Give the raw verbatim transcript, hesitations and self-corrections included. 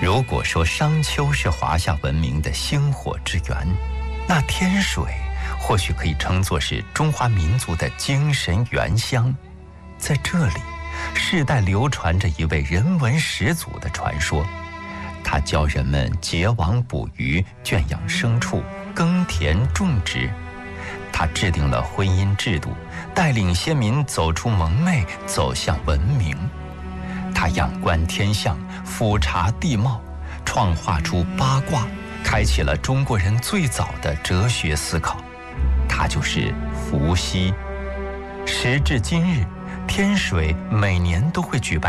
如果说商丘是华夏文明的星火之源，那天水或许可以称作是中华民族的精神原乡。在这里，世代流传着一位人文始祖的传说，他教人们结网捕鱼、圈养牲畜、耕田种植。他制定了婚姻制度，带领先民走出蒙昧，走向文明。他仰观天象，俯察地貌，创化出八卦，开启了中国人最早的哲学思考。他就是伏羲。时至今日，天水每年都会举办